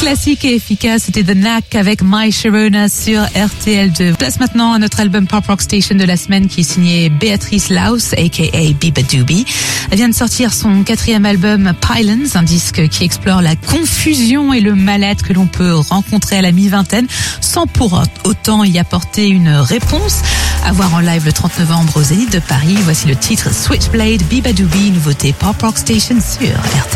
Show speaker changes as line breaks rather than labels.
Classique et efficace, c'était The Knack avec My Sharona sur RTL2. Place maintenant à notre album Pop Rock Station de la semaine qui est signé Béatrice Laus, aka Biba Doobie. Elle vient de sortir son 4e album Pylons, un disque qui explore la confusion et le mal-être que l'on peut rencontrer à la mi-vingtaine sans pour autant y apporter une réponse. À voir en live le 30 novembre au Zénith de Paris. Voici le titre Switchblade, Biba Doobie, nouveauté Pop Rock Station sur RTL.